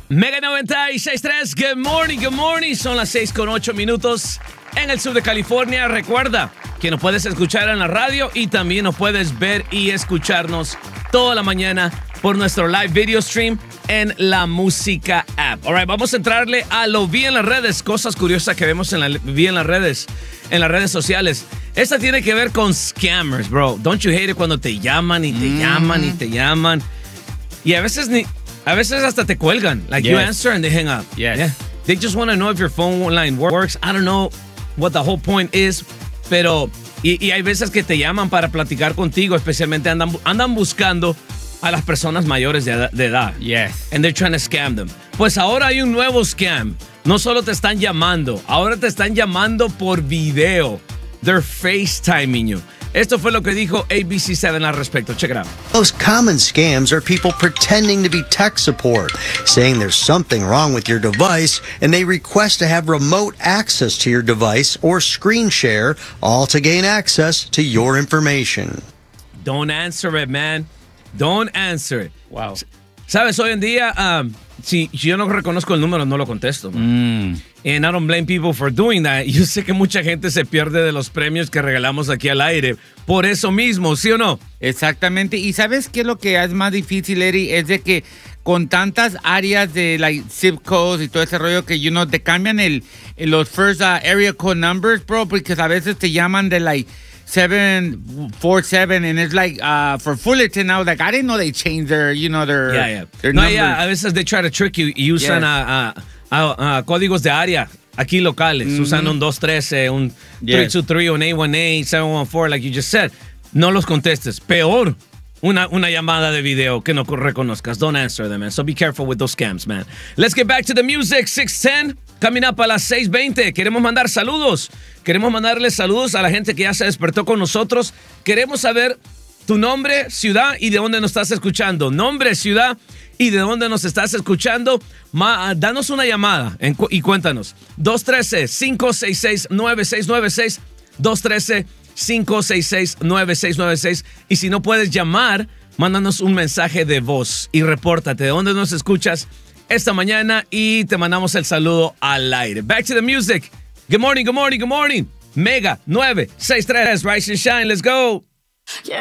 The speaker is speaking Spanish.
Mega 96.3, good morning. Son las 6:08 en el sur de California. Recuerda que nos puedes escuchar en la radio y también nos puedes ver y escucharnos toda la mañana por nuestro live video stream en la Música app. All right, vamos a entrarle a lo vi en las redes, cosas curiosas que vemos vi en las redes sociales. Esta tiene que ver con scammers, bro. Don't you hate it cuando te llaman y te llaman y te llaman? Y a veces hasta te cuelgan. Like, you answer and they hang up. Yes. Yeah. They just want to know if your phone line works. I don't know what the whole point is, pero y hay veces que te llaman para platicar contigo, especialmente andan buscando a las personas mayores de edad. Yes. And they're trying to scam them. Pues ahora hay un nuevo scam. No solo te están llamando, ahora te están llamando por video. They're FaceTiming you. Esto fue lo que dijo ABC7 al respecto. Check it out. Most common scams are people pretending to be tech support, saying there's something wrong with your device, and they request to have remote access to your device or screen share, all to gain access to your information. Don't answer it, man. Don't answer it. Wow. Sabes, hoy en día, si yo no reconozco el número, no lo contesto. And I don't blame people for doing that. Yo sé que mucha gente se pierde de los premios que regalamos aquí al aire. Por eso mismo, ¿sí o no? Exactamente. Y ¿sabes qué es lo que es más difícil, Eddie? Es de que con tantas áreas de like zip codes y todo ese rollo que, te cambian los first area code numbers, bro, porque a veces te llaman de like 747 and it's like for Fullerton now, like I didn't know they changed their their numbers. A veces they try to trick you y usan códigos de área aquí locales. Usan un 213, un 323, un 818, 714, like you just said. No los contestes. Peor, una llamada de video que no reconozcas. Don't answer them, man. So be careful with those scams, man. Let's get back to the music. 6:10. Coming up a las 6:20. Queremos mandar saludos. Queremos mandarles saludos a la gente que ya se despertó con nosotros. Queremos saber tu nombre, ciudad y de dónde nos estás escuchando. Nombre, ciudad y de dónde nos estás escuchando. Danos una llamada y cuéntanos. 213-566-9696. 213-566-9696. Y si no puedes llamar, mándanos un mensaje de voz y repórtate de dónde nos escuchas esta mañana y te mandamos el saludo al aire. Back to the music. Good morning. Mega 963. Rise and shine. Let's go.